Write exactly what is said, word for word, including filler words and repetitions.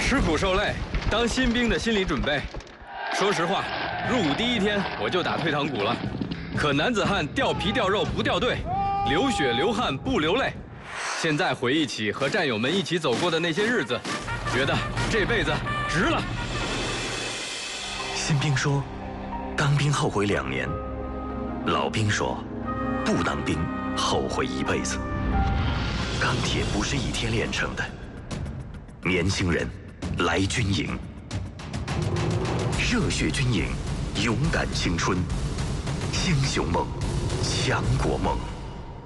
吃苦受累，当新兵的心理准备。说实话，入伍第一天我就打退堂鼓了。可男子汉掉皮掉肉不掉队，流血流汗不流泪。现在回忆起和战友们一起走过的那些日子，觉得这辈子值了。 新兵说，当兵后悔两年；老兵说，不当兵后悔一辈子。钢铁不是一天炼成的，年轻人来军营，热血军营，勇敢青春，英雄梦，强国梦。